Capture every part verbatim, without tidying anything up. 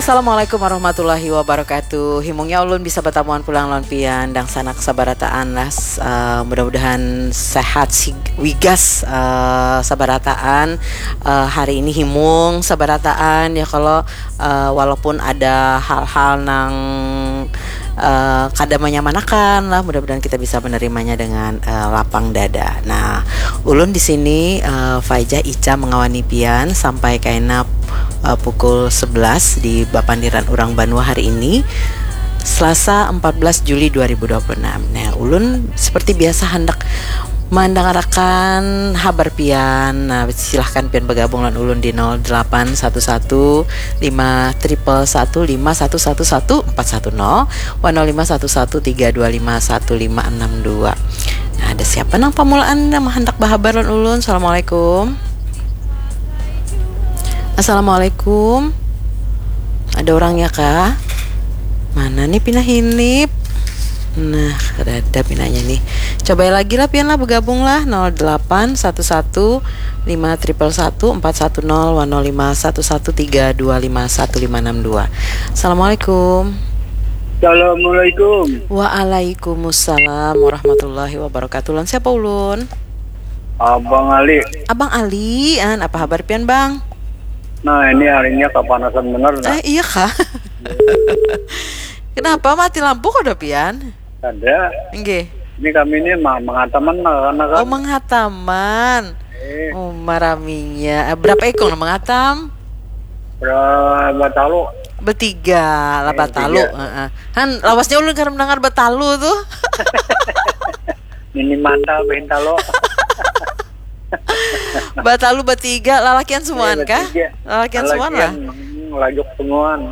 Assalamualaikum warahmatullahi wabarakatuh. Himungnya ulun bisa batamuan pulang lawan pian dan sanak sabarataan las. Uh, mudah-mudahan sehat si wigas uh, sabarataan. Uh, hari ini himung sabarataan ya kalau uh, walaupun ada hal-hal nang Uh, kada menyamanakan lah, mudah-mudahan kita bisa menerimanya dengan uh, lapang dada. Nah, ulun di sini uh, Faijah Ica mengawani pian sampai kaina uh, pukul sebelas di Bapandiran Urang Banua hari ini Selasa empat belas Juli dua ribu dua puluh enam. Nah, ulun seperti biasa hendak mendengarkan habar pian. Nah, silahkan pian bergabung dengan ulun di nol delapan satu satu lima satu satu lima satu satu satu empat satu nol nol lima satu satu tiga dua lima satu lima enam dua. Nah, ada siapa nang pamulaan nama hendak bahabar dengan ulun? Assalamualaikum. Assalamualaikum. Ada orangnya kah? Mana nih pinah hinip? Nah, ada pinanya nih. Coba lagi lah pian lah, bergabung lah nol delapan satu satu lima satu satu empat satu nol nol lima satu satu tiga dua lima satu lima enam dua. Assalamualaikum. Assalamualaikum. Waalaikumsalam warahmatullahi wabarakatuh. Lan siapa ulun? Abang Ali. Abang Ali, an apa kabar pian bang? Nah, ini harinya kepanasan bener. Nah. Eh iya kah? Kenapa mati lampu kok udah pian? Ada. Nggih. Ini kami ini mah menghataman anak-anak. Oh, menghataman. Eh. Oh, maraminya. Eh, berapa ekor menghatam? Berapa talu? Bertiga lah Eh, batalu. Heeh. Han lawasnya ulun karena mendengar batalu tuh. Ini mantap bentalo. Batalu bertiga lalakian semuaan kah? Lalakian semuaan lah. Lajuk semuaan.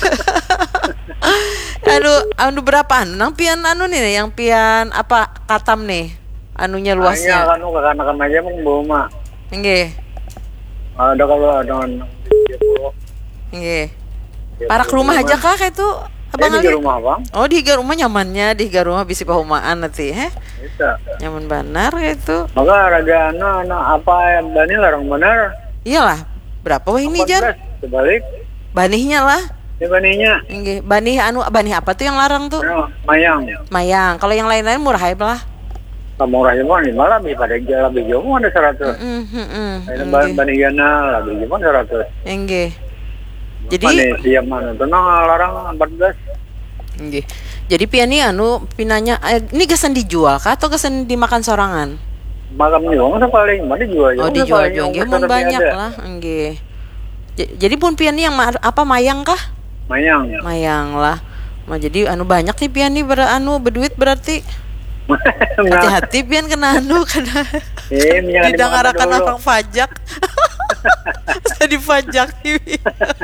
Anu anu berapaan? Nang pian anu nih yang pian apa katam nih? Anunya luasnya. Hanya anu kekanakan aja mung bawa. Nggih. Ada kalau ada Nggih. Parak rumah aja kah kayak itu? Abang Ali. Di Ali. rumah, Bang. Oh, di higa rumah nyamannya, di higa rumah bisi pahumaan nanti, heh. Bisa. Nyaman benar kayak itu. Maka raga anu anu apa yang bani larang benar. Iyalah. Berapa wah ini Jan? Sebalik. Banihnya lah. Ini baninya. Nggih, banih anu banih apa tuh yang larang tuh? Anu, mayang. Mayang. Kalau yang lain-lain murah ya lah. Kamu raya mah lima lebih pada jalan lebih jauh ada seratus. Heeh, heeh. Ini bahan banigana lebih jauh seratus. Nggih. Jadi Mana siap mana tenang larang empat belas. Nggih. Jadi pian ini anu pinanya eh, ini gesan dijual kah atau gesan dimakan sorangan? Makam nyong paling mana dijual. Oh, dijual juga nggih mun banyak lah. Nggih. Jadi pun pian ini yang ma- apa mayang kah? Mayang. Mayang lah. Nah, jadi anu banyak nih pian nih ber anu berduit berarti. Hati-hati pian kena anu kena. Eh, didengarakan orang pajak. Saya dipajak ini.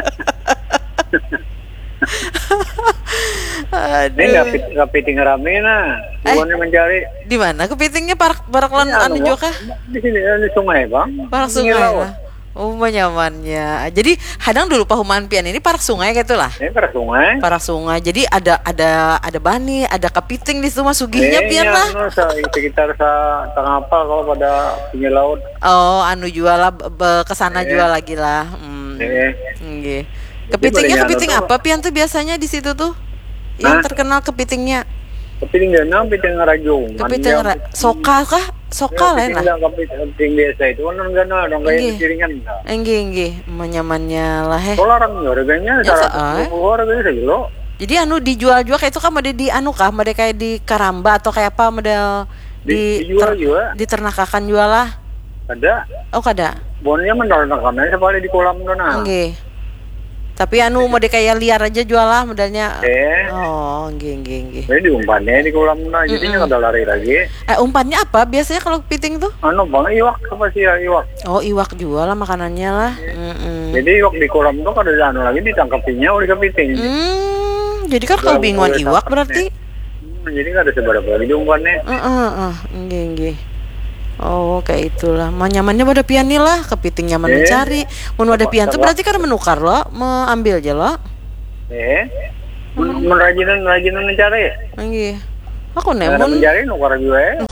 Ini nggak nggak piting rame nah. Bukannya eh, mencari. Di mana kepitingnya parak parak lan anu juga kah? Di sini di sungai bang. Parak sungai lah. Oh, nyamannya. Jadi hadang dulu pahuman pian ini parak sungai gitu lah. Ini parak sungai. Parak sungai. Jadi ada ada ada bani, ada kepiting di situ sugihnya eh, pian lah. Anu, sa, sekitar sa tengah apa kalau pada pinggir laut. Oh, anu jual lah ke sana eh. jual lagi lah. Hmm. Eh. Nggih. Kepitingnya kepiting apa pian tuh biasanya di situ tuh? Yang nah, terkenal kepitingnya. Kepiting gana, kepiting rajung. Kepiting ra- soka kah? Soka lah nah. Kepiting biasa itu kan gana dong kayak piringan. Enggih, enggih, menyamannya lah heh. Kalau orang harganya seratus ribu harganya sekilo. Jadi anu dijual-jual kayak itu kan model di anu kah? Model kayak di Karamba atau kayak apa model di, di dijual ter- juga. Diternakakan jual lah. Ada. Oh, kada. Bonnya menternakan aja sekali di kolam tuh nah. Enggih. Tapi anu mode kayak liar aja jual lah modelnya. Eh. Oh, nggih nggih nggih. Jadi diumpannya di kolam nah, jadinya kada lari lagi. Eh, umpannya apa biasanya kalau kepiting tuh? Anu bang iwak apa sih ya iwak? Oh, iwak jual lah makanannya lah. Mm. Jadi iwak di kolam tuh kada anu lagi ditangkapinya oleh kepiting. Hmm, jadi kan kalau bingungan iwak berarti. Hmm, jadi kada seberapa lagi diumpannya. Heeh, heeh, nggih nggih. Oh, kayak itulah. Nyamannya pada pian nih lah, kepiting nyaman eh, mencari. Mun ada pian tuh berarti kan menukar lo, mengambil aja lo. Eh. Mun rajinan rajinan mencari. Nggih. Aku nih mun mencari nukar juga.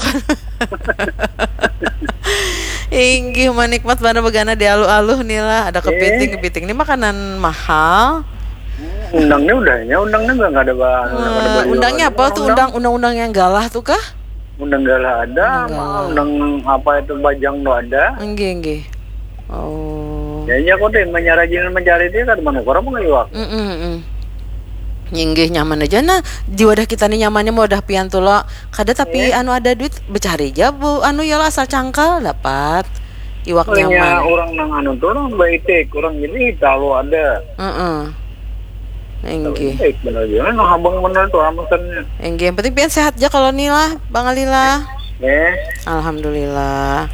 Inggih manikmat mana begana di alu-aluh nih lah. Ada kepiting, kepiting ini makanan mahal. Undangnya udahnya, undangnya nggak nggak ada bahan. Uh, undangnya apa tuh? Undang undang-undang yang galah tuh kah? Undang galah ada, Undang mah galah. undang apa itu bajang tuh ada. Nggih, nggih. Oh. Ya iya kok deh menyarajin mencari dia kan mana orang mau ngeliwak. Mm -mm -mm. Nginggih nyaman aja nah di wadah kita nih nyamannya mau udah pian tuh lo kada tapi anu ada duit becari aja bu anu ya asal cangkal dapat iwak Soalnya nyaman. orang nang anu tuh orang baik orang ini kalau ada. Heeh. Nginggih. Baik bener aja, nah abang bener tuh amasannya. Nginggih yang penting pian sehat aja kalau nih lah Bang Alila. Eh, Alhamdulillah.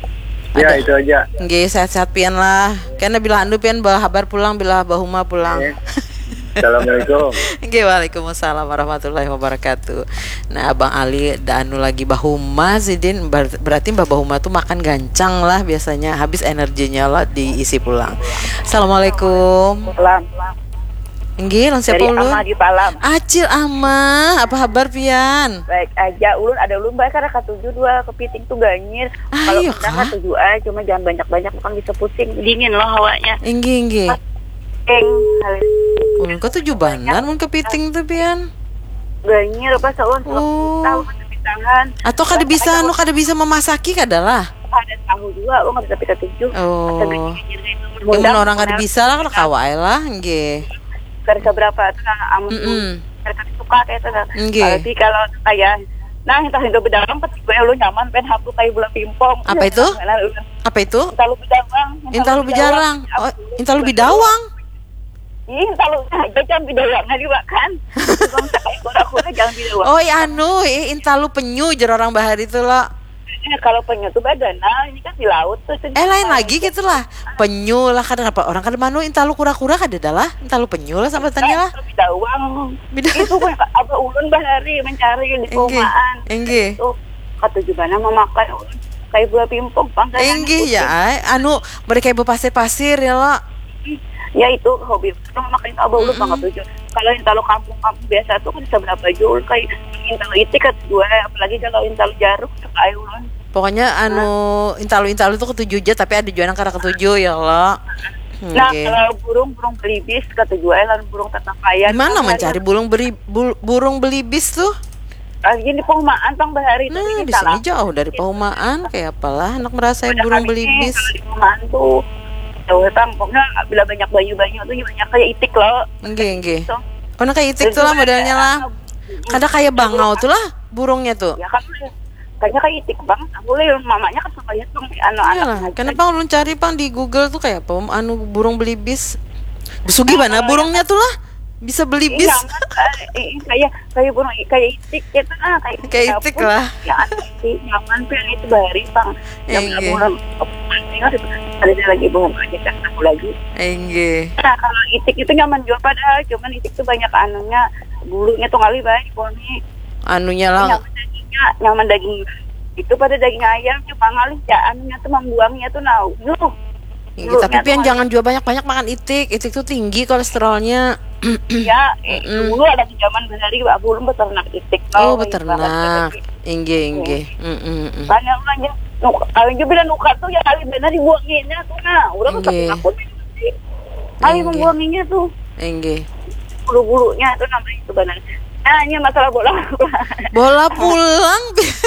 ya itu aja. Nggih sehat-sehat pian lah. Karena bila andu pian bah kabar pulang bila bahuma pulang. Eh. Assalamualaikum. Nggih, waalaikumsalam warahmatullahi wabarakatuh. Nah, Abang Ali da anu lagi bahuma Zidin ber- berarti Mbak Bahuma tuh makan gancang lah biasanya habis energinya lah diisi pulang. Assalamualaikum. Salam. Nggih, lawan siapa Dari ulun? Ama di Palam. Acil Ama, apa kabar pian? Baik aja, ulun ada ulun baik karena ketujuh dua kepiting tuh ganyir. Kalau Ayo, kita Kak. ketujuh aja, cuma jangan banyak-banyak bukan bisa pusing, dingin loh hawanya. Nggih, nggih. Eng, halus Ulun kok tujuh banan mun kepiting tuh pian. ganyir apa ulun Oh. tahu di tangan. Atau kada bisa anu kada bisa memasaki kadalah. Ada tahu dua, ulun nggak bisa pita tujuh. Oh. Ada ganyir itu. Ya mun orang kada bisa lah kada kawai lah, nggih. Kerja berapa tuh nah amun Mm-mm. kerja suka kayak itu nah. Nggih. Tapi kalau kayak nah entah itu bedawang pasti gue lu nyaman pen hapu kayak bola pimpong. Apa itu? Apa itu? Intalu bedawang. Intalu bidawang. Oh, intalu bidawang. Ih, intalu aja jangan bidawang nah juga kan. Bang sakai kura-kura jangan bidawang. Oh, iya anu, eh, intalu penyu jer orang bahari itu lo. Eh, kalau penyu tuh badan, nah ini kan di laut tuh. Eh lain lagi gitu lah. Penyu lah kadang apa orang kadang manu intalu kura-kura kada dah lah. Intalu penyu lah sambatannya lah. Bidawang. Bidawang. Itu kan apa ulun bahari mencari di perumahan. Enggih. Tuh kata juga nama makan ulun kayak bola pimpong bang. Enggih ya, ay. Anu mereka ibu pasir-pasir ya lo. Ya itu hobi sama makan abah ulun bang tujuh. Kalau intalu kampung-kampung biasa tuh kan bisa berapa jul kayak intalu itik kan dua, apalagi kalau intalu jaruk kayak ulun. Pokoknya anu intalu-intalu itu ketujuh aja tapi ada jualan karena ketujuh ya lo. Nah kalau burung burung belibis kata jual lalu burung tatangkayan. Gimana mencari burung beri bul- burung belibis tuh? Lagi di perumahan bang bahari itu. Nah di sini jauh dari Pahumaan kayak apalah anak merasain burung belibis. Kalau di perumahan tuh tuh bang pokoknya bila banyak banyu-banyu tuh banyak kayak itik loh. Nggih nggih. So, Karena kayak itik tuh lah modelnya lah. Kada kayak bangau tuh lah burungnya tuh. ya kan kayaknya kayak itik bang. Boleh mamanya kan sama ya tuh anak-anak. Iyalah, kenapa lu cari pang di Google tuh kayak apa anu burung belibis. Besugi mana burungnya tuh lah? Bisa belibis. Iya, kayak kayak burung kayak itik gitu ah kayak Kayak itik lah. Ya itik jangan pian itu bahari bang. Yang Iya. burung ada lagi burung aja kan aku lagi. Enggih. Nah kalau itik itu nyaman jual padahal cuman itik tuh banyak anunya bulunya tuh kali baik poni. Anunya lah. Nyaman dagingnya, nyaman daging itu pada daging ayam cuma ngalih ya anunya tuh membuangnya tuh nah yuh. Iya, tapi pian jangan jual banyak-banyak makan itik. Itik tuh tinggi kolesterolnya. Ya, eh, dulu ada di zaman benar belum beternak itik. Oh, beternak. Inggih, inggih. Heeh, heeh. Banyak aja. Kalau juga bilang nuka tuh ya kali benar dibuanginnya tuh nah, udah tuh tapi Nggih. aku kali Nggih. membuanginya tuh Inggih. bulu-bulunya itu namanya itu benar. Nah, ini masalah bola. Bola pulang.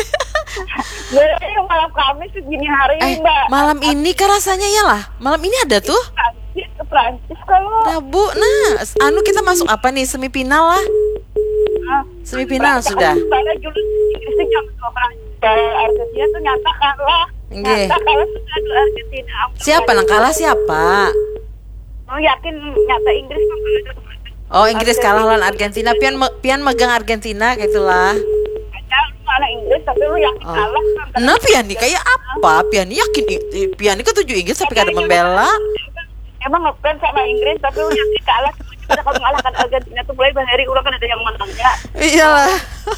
Jadi malam Kamis segini hari Eh, Mbak. malam ini kan rasanya ya lah. Malam ini ada tuh. Prancis ke Prancis kalau Rabu. Nah, anu kita masuk apa nih? Semifinal lah. ah, Semifinal Prancis, sudah. Karena Julius Inggrisnya jam dua Prancis. Kalau Argentina tuh nyata kalah. Nggih. Nyata kalah sudah di Argentina. Siapa nang kalah siapa? Oh yakin nyata Inggris kan kalau itu Oh, Inggris kalah lawan Argentina. Pian me- pian megang Argentina gitulah. Ada lu mana Inggris tapi lu yakin Oh. kalah kan. Nah, Piani kayak apa? Piani yakin i- Piani ketujuh Inggris tapi kada membela. Emang ngefans sama Inggris tapi lu yakin kalah sebenarnya kalau mengalahkan Argentina tuh mulai bahari ulang kan ada yang menangnya. Iyalah.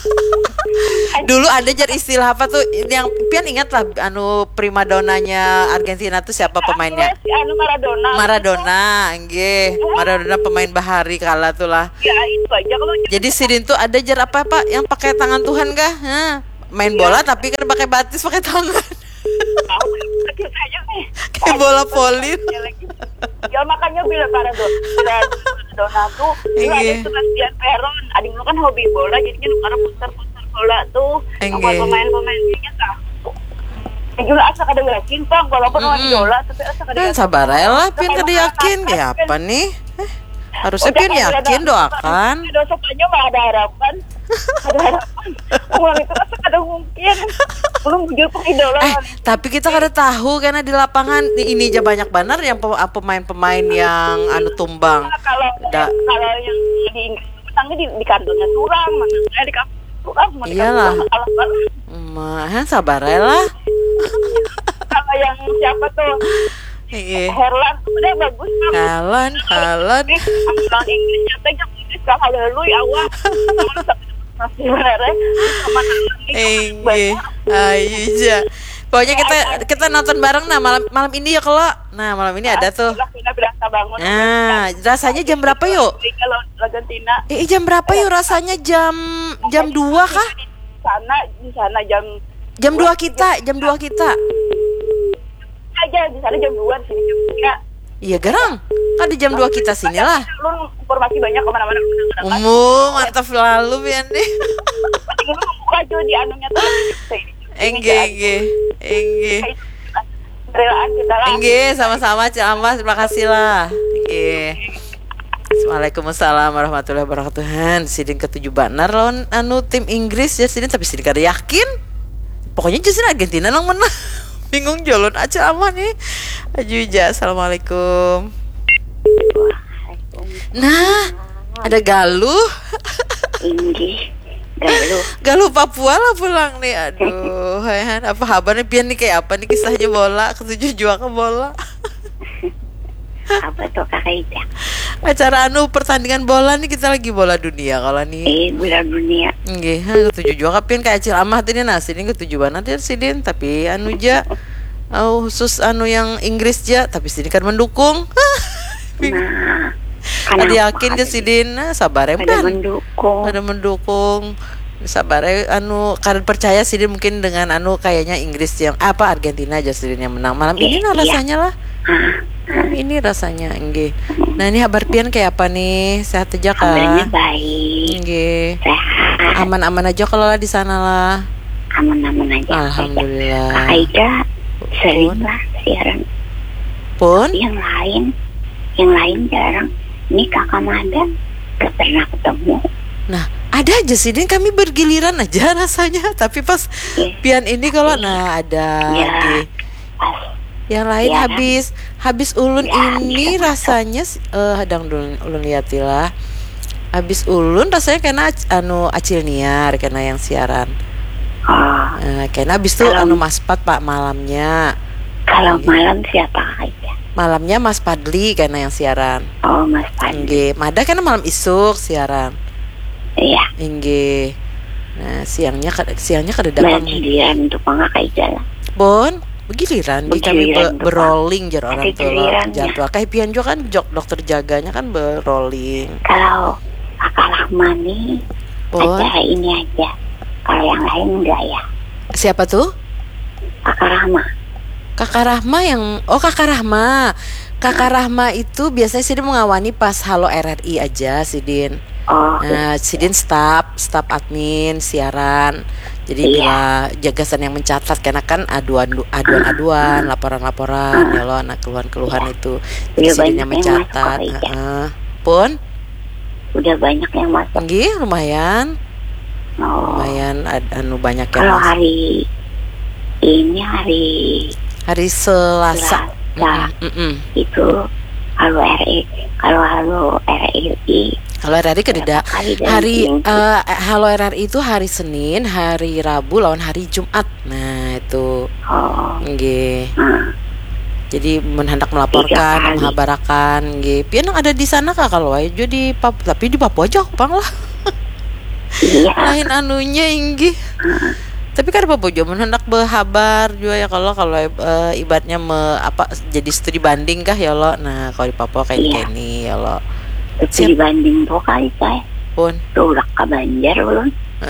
Dulu ada jar istilah apa tuh yang Pian ingat lah anu primadonanya Argentina tuh siapa pemainnya? Si anu Maradona. Maradona, nggih. Maradona pemain bahari kala tuh lah. Ya itu aja kalau Jadi Sidin tuh ada jar apa apa yang pakai tangan Tuhan kah? Hah. Main bola tapi kan pakai batis pakai tangan. tahu sakit aja nih. Kayak bola voli. Ya lagi. Ya makanya bila Maradona Maradona tuh. Dulu ada Iya. Sebastian Veron. Adik lu kan hobi bola, jadinya lu karena poster-poster bola tuh. Sama Iya. pemain-pemainnya tahu. Ya juga asa kada yakin Bang, walaupun orang Mm-mm. idola tapi asa kada Kan yakin. sabar aja lah, pian Kalau kada yakin makan, kayak kan. apa nih? Eh, harusnya Udah pian kayak yakin ada- doakan. Ada sopanya mah ada harapan. Ada harapan. Uang itu asa kada mungkin. Belum bujur pengidola. Eh, tapi kita kada tahu karena di lapangan di- ini aja banyak benar yang pe- pemain-pemain yang anu tumbang. Kalau Da- kalau yang di Inggris itu menangnya di, di kantongnya turang, mana saya di kampung turang, mana di Iyalah. kampung kalah banget. Mah, sabar aja lah. Kalau yang siapa tuh Iya. Herlan, udah bagus kan? Halan, halan. Nih, ambulan Inggris nyata yang Inggris kalau ada lu ya awal. Masih benernya sama Iya. Ayo ja. Pokoknya kita kita nonton bareng nah malam malam ini ya kalau. Nah, malam ini ada tuh. Kita berasa bangun. Nah, rasanya jam berapa yuk? Kalau Argentina Eh, jam berapa yuk rasanya jam jam dua kah? di sana di sana jam Jam dua kita, jam dua kita. aja di sana jam dua di sini jam tiga. Iya, garang. Kan di jam dua kita sini lah. Lu informasi banyak kemana-mana lu dengar kan? Umum, mantap lalu Bian nih. Penting lu buka aja di anunya tuh. Engge, engge. Engge. Relaan kita lah. Engge, sama-sama Cik Amas, terima kasih lah. Engge. Waalaikumsalam warahmatullahi wabarakatuh. Han, sidin ketujuh banar lawan anu tim Inggris ya sidin tapi sidin kada yakin. Pokoknya justru Argentina nang menang. Bingung jolon aja aman nih. Ajuja, assalamualaikum. Nah, ada Galuh. Inggris. Galuh. Galuh Papua lah pulang nih. Aduh, hai Han, apa kabarnya Pian nih kayak apa nih kisahnya bola ketujuh jua ke bola. Apa tuh Kakak Ida? Acara anu pertandingan bola nih kita lagi bola dunia kalau nih. Eh, bola dunia. Nggih, ha, ketujuh jua kapin kayak Acil Amah tadi nah sidin ketujuh banget ya sidin tapi anu ja oh, khusus anu yang Inggris ja tapi sidin kan mendukung. Nah, Ada yakin ke sidin nah, sabar ya Ada Pan. mendukung. Ada mendukung. Sabar ya anu karena percaya sidin mungkin dengan anu kayaknya Inggris yang apa Argentina aja sidin yang menang malam ini nah Iya. rasanya lah. Ah, Ini rasanya nggih. Nah ini kabar pian kayak apa nih? Sehat aja kabarnya kah? baik. Nggih. Sehat. Aman-aman aja kalau lah di sana lah. Aman-aman aja. Alhamdulillah. Kakak Ida sering lah siaran. Pun Yang lain, yang lain jarang. Ini Kakak Mada gak pernah ketemu. nah ada aja sih Din kami bergiliran aja rasanya tapi pas Iya. pian ini kalau nah ada Ya, nggih. pas Yang lain Ya. habis habis ulun Ya, ini bisa rasanya eh hadang dulu ulun liatilah. Habis ulun rasanya kena ac- anu acil niar kena yang siaran. oh, Eh, kena habis tuh Kalau- anu Mas Pat Pak malamnya. kalau malam siapa Kakak Ida? Malamnya Mas Padli kena yang siaran. Oh, Mas Pandi. Nggih, Mada kan malam isuk siaran. Iya. Nggih. Nah, siangnya kada siangnya kada Berarti datang. giliran untuk Kakak Ida lah. Bon, begiliran di kami Begiliran be- tuh, berolling jar orang Ada tua gilirannya. jadwal. Kayak pian juga kan jok dokter jaganya kan berolling. Kalau Kakak Rahman nih Bon, acara ini aja. Kalau yang lain enggak ya. siapa tuh? Kakak Rahma. Kakak Rahma yang oh Kakak Rahma. Kakak Rahma itu biasanya Sidin mengawani pas Halo R R I aja Sidin. Oh, Nah, Sidin staff, staff admin siaran. Jadi Iya. bila jagasan yang mencatat karena kan aduan aduan-aduan, laporan-laporan ya lo anak keluhan-keluhan itu. Jadi Udah Sidin yang banyak yang mencatat. masuk, Kak, Heeh. Pun udah banyak yang masuk. nggih lumayan. Oh, Lumayan ad- anu banyak yang kalau masuk. hari ini hari Hari Selasa. Selasa Mm-mm, mm-mm. itu Halo R I, kalau Halo R I Halo R R I kededa Berapa kali dan hari minggu? eh, Halo R R I itu hari Senin, hari Rabu lawan hari Jumat. Nah, itu oh, nggih. hmm. Jadi menhendak Tiga melaporkan, kali. menghabarkan nggih. Pian yang ada di sana Kak kalau aja di Papua, tapi di Papua aja Pang lah. Iya, Lain anunya nggih. Tapi kan Papua juga menhendak berhabar juga ya kalau kalau eh, ibaratnya me, apa jadi studi banding kah ya lo. Nah, kalau di Papua kayak Iya. gini ya lo. itu dibanding tuh kali saya Pun tuh udah ke Banjar belum?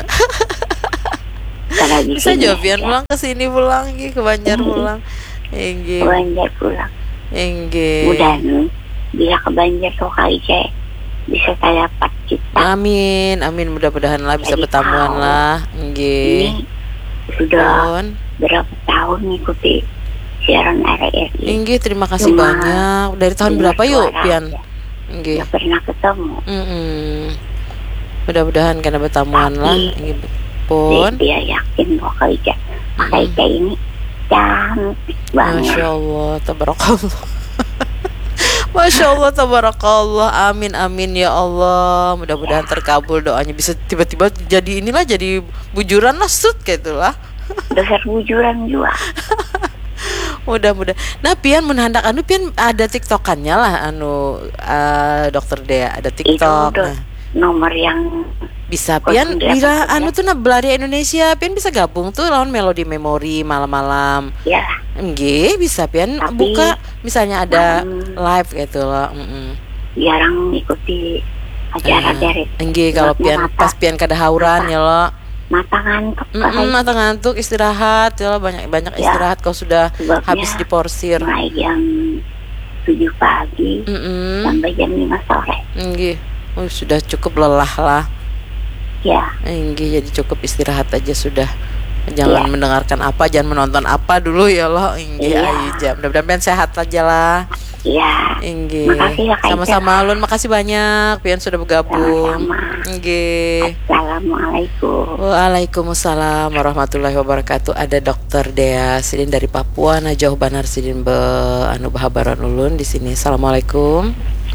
Kalau di bisa sini jawab Pian aja, pulang ke sini pulang nggih ke Banjar pulang. Nggih. ke Banjar pulang. Nggih. Udah nih, bila ke Banjar tuh kali saya bisa saya dapat kita. Amin, amin, mudah-mudahan lah bisa Jadi bertamuan tahu. lah. Nggih. Ini sudah Pun. berapa tahun ngikuti siaran R R I. Nggih, terima kasih Cuma banyak. Dari tahun dengar berapa yuk, suara Pian? aja. Nggih. Nggak pernah ketemu. Mm-mm. Mudah-mudahan karena bertamuan Tapi, lah. Nggih. Pun. Dia yakin bahwa Kak Ika, Kak Ika ini cantik banget. Masya Allah, tabarakallah. Masya Allah, tabarakallah. Amin, amin ya Allah. Mudah-mudahan terkabul doanya. Bisa tiba-tiba jadi inilah, jadi bujuran lah, sut kayak itulah. Dasar bujuran juga. Mudah-mudahan. Nah, Pian menhandak anu Pian ada TikTokannya lah anu uh, Dokter Dea ada Itu TikTok. udah Nah, nomor yang bisa Pian Kosong dia bila maksudnya. anu tuh nah Belaria Indonesia Pian bisa gabung tuh lawan Melodi Memori malam-malam. ya Nggih, bisa Pian Tapi, buka misalnya ada hmm, live gitu loh. Mm-mm. jarang ngikuti acara Ah, dari Nggih, kalau Pian mata, pas Pian kada hauran ya lo. mata ngantuk Kak Mm-mm, Ika. mata ngantuk istirahat ya lo, banyak-banyak Ya, istirahat kau sudah sebabnya habis diporsir. mulai jam tujuh pagi Mm-mm. sampai jam lima sore. Nggih. Oh, sudah cukup lelah lah. Ya, Enggak, jadi cukup istirahat aja sudah. Jangan Iya. mendengarkan apa, jangan menonton apa dulu ya loh. Enggak, Iya. aja. Mudah-mudahan sehat aja lah. ya. Enggak. Makasih ya, Kak Ika. Sama-sama Lun, makasih banyak Pian sudah bergabung. Sama-sama. Enggak. Assalamualaikum. Waalaikumsalam warahmatullahi wabarakatuh. Ada Dokter Dea Sidin dari Papua, nah jauh banar Sidin be anu bahabaran ulun di sini. Assalamualaikum.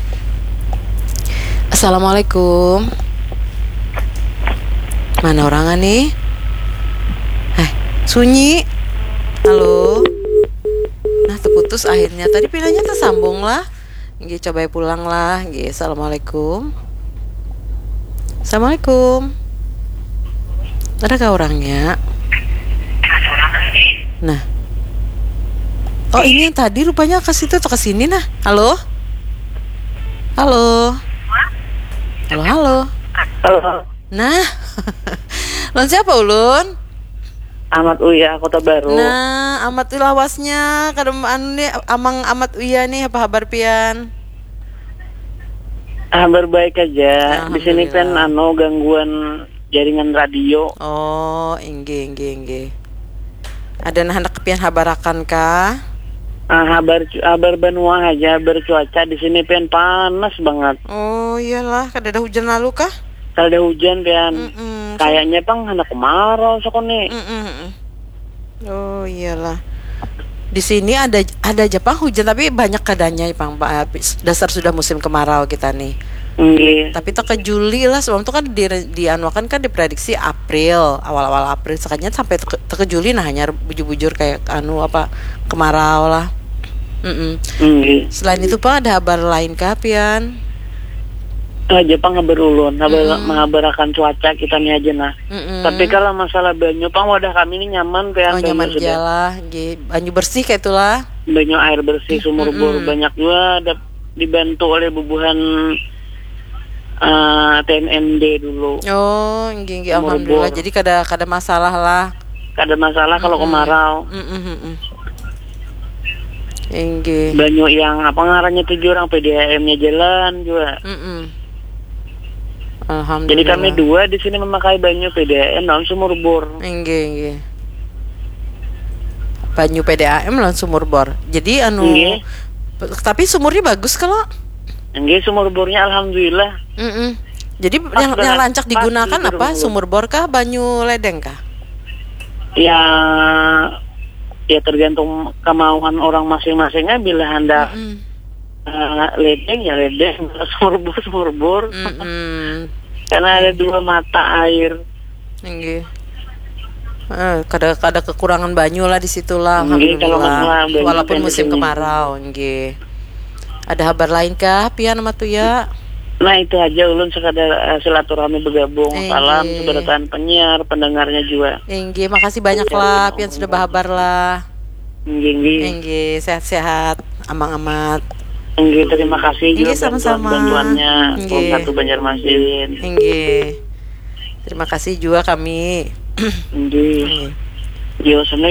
Assalamualaikum. Mana orangnya nih? Eh, sunyi. Halo. Nah, terputus akhirnya. Tadi pilihannya tersambung lah. Nggih, coba pulang lah. Nggih, assalamualaikum. Assalamualaikum. Adakah orangnya? Nah. Oh, ini yang tadi rupanya ke situ atau ke sini nah. Halo? Halo. Halo, halo. Halo, Nah. Lon siapa ulun? Ahmad Uya, Kota Baru. Nah, amat lawasnya kadang anu nih amang amat uya nih apa kabar Pian? Kabar baik aja. Di sini kan Alhamdulillah. anu gangguan jaringan radio. Oh, inggih inggih inggih. Ada nah hendak kepian habarakan kah? Ah, kabar kabar Banua aja bercuaca di sini pian panas banget. Oh, iyalah, kada ada hujan lalu kah? Kalau ada hujan pian Mm-mm. kayaknya pang hendak kemarau sokone. Mm-mm. Oh, iyalah. Di sini ada ada aja pang hujan tapi banyak kadanya pang Pak. Dasar sudah musim kemarau kita nih. Nggih. Tapi tak ke Juli lah sebelum itu kan di dianuakan kan diprediksi April, awal-awal April sekalinya sampai te te ke Juli nah hanya bujur-bujur kayak anu apa kemarau lah. Mm-mm. Nggih. Selain itu Pak ada kabar lain kah Pian? Ah, Jepang kabar ulun, kabar Mm. mengabarakan cuaca kita nih aja nah. Mm-mm. Tapi kalau masalah banyu pang wadah kami ini nyaman pian Oh nyaman banyu sudah. jalah, nggih. Banyu bersih kayak itulah. Banyu air bersih sumur bor Mm-mm. banyak juga ada dibantu oleh bubuhan uh, T N M D dulu. Oh, nggih nggih Sumur alhamdulillah. bor. Jadi kada kada masalah lah. Ada masalah kalau kemarau. Mm-mm. Nggih. Banyu yang apa ngarannya tujuh orang P D A M-nya jalan juga. Mm-mm. Jadi Alhamdulillah. kami dua di sini memakai banyu P D A M dan sumur bor. Nggih nggih. Banyu P D A M lan sumur bor. Jadi anu Nggih. p- tapi sumurnya bagus kalau. Nggih sumur bornya alhamdulillah. Mm-mm. Jadi Pas yang, banget. yang lancak Pas digunakan gitu apa? dulu. Sumur bor kah? Banyu ledeng kah? Ya ya tergantung kemauan orang masing-masingnya bila hendak Mm. uh, ledeng ya ledeng, sumur bor sumur bor. Mm-mm. Karena ada dua mata air. Nggih. Eh, kada kada kekurangan banyu lah di situ lah. Nggih, kalau masalah Alhamdulillah. banyu Walaupun kan di musim sini. kemarau, nggih. Ada kabar lain kah? Pian sama tuh ya? Nah itu aja ulun sekadar uh, silaturahmi bergabung. Eh, Salam nggih. keberatan penyiar, pendengarnya juga. Nggih, makasih banyak lah. Pian sudah berkabar lah. Nggih, nggih. Nggih, sehat-sehat, amang-amat. Nggih, terima kasih juga Nggih, sama-sama. bantuan-bantuannya Nggih. Satu Banjarmasin. Nggih. Terima kasih juga kami. Nggih. Nggih. Yo,